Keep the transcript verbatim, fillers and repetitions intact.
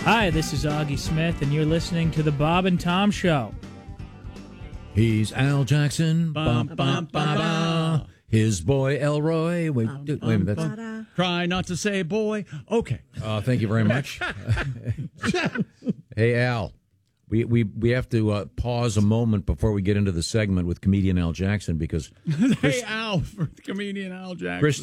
Hi, this is Augie Smith, and you're listening to The Bob and Tom Show. He's Al Jackson. Bum, bum, ba, ba. His boy Elroy. Wait, Bum, wait a bum, minute. That's, ba-da. Try not to say boy. Okay. uh, thank you very much. Hey, Al. We, we, we have to uh, pause a moment before we get into the segment with comedian Al Jackson because Hey, Al, for comedian Al Jackson. Chris